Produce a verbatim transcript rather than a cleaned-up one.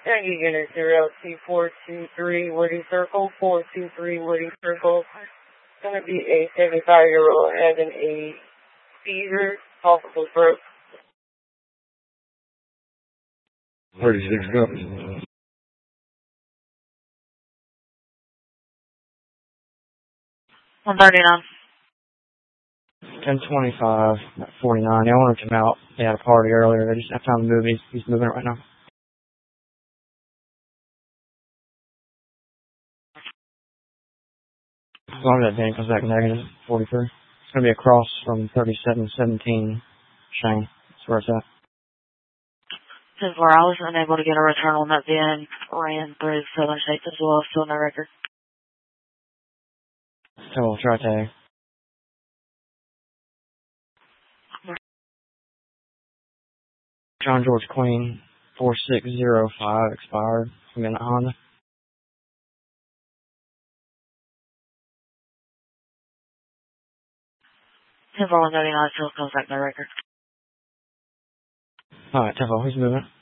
Yankee Unit zero T four two three Woody Circle, four two three Woody Circle. It's going to be a seventy-five-year-old having a seizure, possible stroke. thirty-six go. one thirty-nine. ten twenty-five, forty-nine. The owner came out. They had a party earlier. They just have time to move. He's, he's moving it right now. As long as that van comes back negative, forty-three. It's going to be across from thirty-seven seventeen Shane. That's where it's at. Since where I was unable to get a return on that van, ran through Southern States as well, still no record. So we'll try tag. John George Queen, four six zero five, expired. I'm in a Honda. ten four one thirty-nine, still comes back no record. Alright, Tempo, who's moving?